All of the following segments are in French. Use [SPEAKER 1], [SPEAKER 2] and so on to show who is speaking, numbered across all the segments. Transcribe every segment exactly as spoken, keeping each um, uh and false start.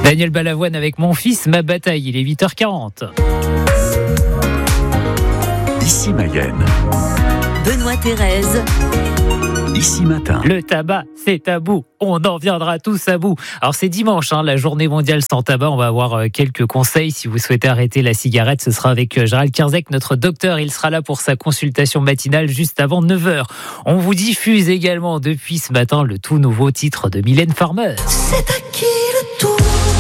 [SPEAKER 1] Daniel Balavoine avec Mon fils, ma bataille, il est huit heures quarante.
[SPEAKER 2] Ici Mayenne.
[SPEAKER 3] Benoît Thérèse.
[SPEAKER 2] Ici Matin.
[SPEAKER 1] Le tabac, c'est tabou. On en viendra tous à bout. Alors c'est dimanche, hein, la journée mondiale sans tabac. On va avoir euh, quelques conseils. Si vous souhaitez arrêter la cigarette, ce sera avec euh, Gérald Kierzek, notre docteur. Il sera là pour sa consultation matinale juste avant neuf heures. On vous diffuse également depuis ce matin le tout nouveau titre de Mylène Farmer.
[SPEAKER 3] C'est à qui le tour?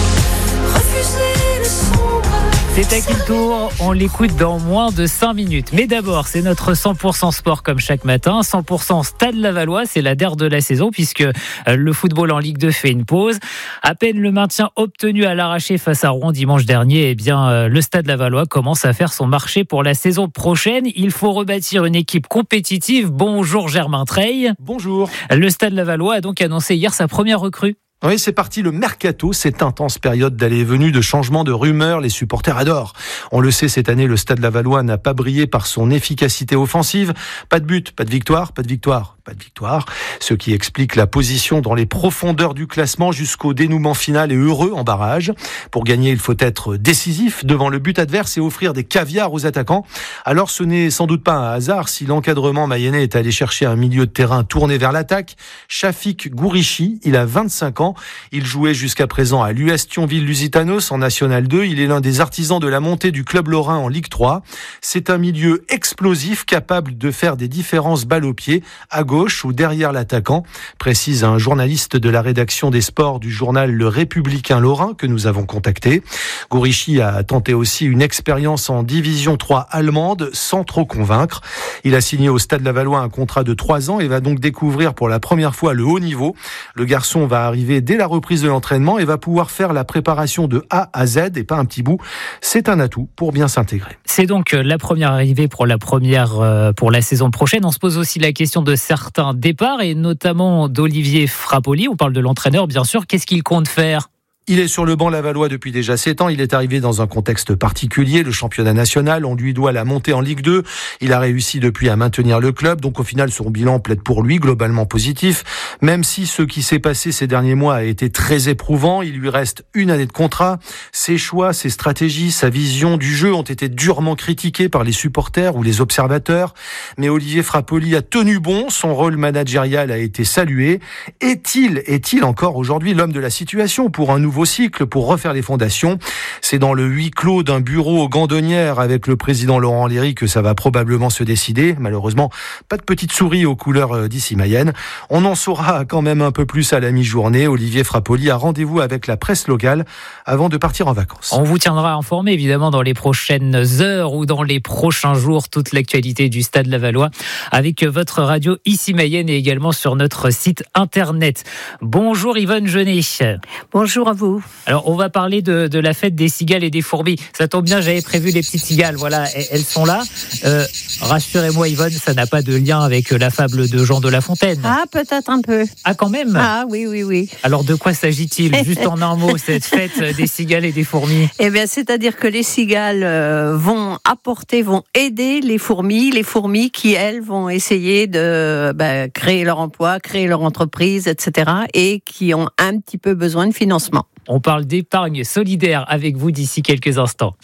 [SPEAKER 3] Refuser le sombre.
[SPEAKER 1] C'est à qui le tour? On l'écoute dans moins de cinq minutes. Mais d'abord, c'est notre cent pour cent sport comme chaque matin. cent pour cent Stade Lavallois, c'est la D E R de la saison puisque le football en Ligue deux fait une pause. À peine le maintien obtenu à l'arraché face à Rouen dimanche dernier, eh bien, le Stade Lavallois commence à faire son marché pour la saison prochaine. Il faut rebâtir une équipe compétitive. Bonjour Germain Treille.
[SPEAKER 4] Bonjour.
[SPEAKER 1] Le Stade Lavallois a donc annoncé hier sa première recrue.
[SPEAKER 4] Oui, c'est parti, le mercato, cette intense période d'aller et venue, de changement, de rumeurs, les supporters adorent. On le sait, cette année, le Stade Lavallois n'a pas brillé par son efficacité offensive. Pas de but, pas de victoire, pas de victoire, pas de victoire. Ce qui explique la position dans les profondeurs du classement jusqu'au dénouement final et heureux en barrage. Pour gagner, il faut être décisif devant le but adverse et offrir des caviars aux attaquants. Alors ce n'est sans doute pas un hasard si l'encadrement mayennais est allé chercher un milieu de terrain tourné vers l'attaque. Shafik Gourichi, il a vingt-cinq ans. Il jouait jusqu'à présent à l'U S Thionville-Lusitanos en National deux. Il est l'un des artisans de la montée du club lorrain en Ligue trois. C'est un milieu explosif, capable de faire des différences balle au pied, à gauche ou derrière l'attaquant, précise un journaliste de la rédaction des sports du journal Le Républicain Lorrain que nous avons contacté. Gourichi a tenté aussi une expérience en Division trois allemande sans trop convaincre. Il a signé au Stade Lavallois un contrat de trois ans et va donc découvrir pour la première fois le haut niveau. Le garçon va arriver dès la reprise de l'entraînement et va pouvoir faire la préparation de A à Z et pas un petit bout. C'est un atout pour bien s'intégrer.
[SPEAKER 1] C'est donc la première arrivée pour la première euh, pour la saison prochaine. On se pose aussi la question de certains départs et notamment d'Olivier Frappoli. On parle de l'entraîneur, bien sûr. Qu'est-ce qu'il compte faire ?
[SPEAKER 4] Il est sur le banc lavallois depuis déjà sept ans. Il est arrivé dans un contexte particulier, le championnat national. On lui doit la montée en Ligue deux. Il a réussi depuis à maintenir le club. Donc au final, son bilan plaide pour lui, globalement positif. Même si ce qui s'est passé ces derniers mois a été très éprouvant, il lui reste une année de contrat. Ses choix, ses stratégies, sa vision du jeu ont été durement critiqués par les supporters ou les observateurs. Mais Olivier Frappoli a tenu bon. Son rôle managérial a été salué. Est-il, est-il encore aujourd'hui l'homme de la situation pour un nouveau nouveau cycle pour refaire les fondations? C'est dans le huis clos d'un bureau aux Gandonnières avec le président Laurent Léry que ça va probablement se décider. Malheureusement, pas de petite souris aux couleurs d'Ici Mayenne. On en saura quand même un peu plus à la mi-journée. Olivier Frappoli a rendez-vous avec la presse locale avant de partir en vacances.
[SPEAKER 1] On vous tiendra informé évidemment dans les prochaines heures ou dans les prochains jours toute l'actualité du Stade Lavallois avec votre radio Ici Mayenne et également sur notre site internet. Bonjour Yvonne Jeunet.
[SPEAKER 5] Bonjour à vous.
[SPEAKER 1] Alors, on va parler de, de la fête des cigales et des fourmis. Ça tombe bien, j'avais prévu les petites cigales. Voilà, elles sont là. Euh, rassurez-moi, Yvonne, ça n'a pas de lien avec la fable de Jean de La Fontaine.
[SPEAKER 5] Ah, peut-être un peu.
[SPEAKER 1] Ah, quand même?
[SPEAKER 5] Ah, oui, oui, oui.
[SPEAKER 1] Alors, de quoi s'agit-il? Juste en un mot, cette fête des cigales et des fourmis.
[SPEAKER 5] Eh bien, c'est-à-dire que les cigales vont apporter, vont aider les fourmis. Les fourmis qui, elles, vont essayer de bah, créer leur emploi, créer leur entreprise, et cetera. Et qui ont un petit peu besoin de financement.
[SPEAKER 1] On parle d'épargne solidaire avec vous d'ici quelques instants.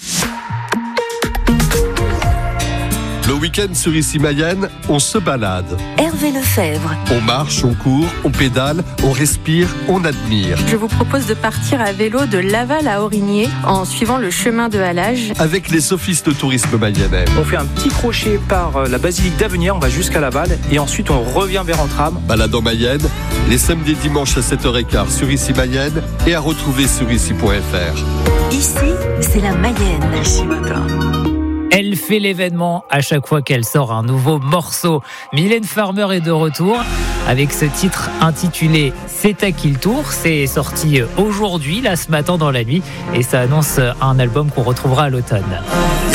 [SPEAKER 6] Le week-end sur Ici Mayenne, on se balade.
[SPEAKER 3] Hervé Lefebvre.
[SPEAKER 6] On marche, on court, on pédale, on respire, on admire.
[SPEAKER 7] Je vous propose de partir à vélo de Laval à Aurigné en suivant le chemin de halage.
[SPEAKER 6] Avec les sophistes tourisme mayennais.
[SPEAKER 8] On fait un petit crochet par la basilique d'Avenières, on va jusqu'à Laval et ensuite on revient vers Entrammes.
[SPEAKER 6] Balade en Mayenne, les samedis et dimanches à sept heures quinze sur Ici Mayenne et à retrouver sur ici point f r.
[SPEAKER 3] Ici, c'est la Mayenne.
[SPEAKER 2] Ici Matin.
[SPEAKER 1] Elle fait l'événement à chaque fois qu'elle sort un nouveau morceau. Mylène Farmer est de retour avec ce titre intitulé « C'est à qui le tour ». C'est sorti aujourd'hui, là, ce matin dans la nuit, et ça annonce un album qu'on retrouvera à l'automne.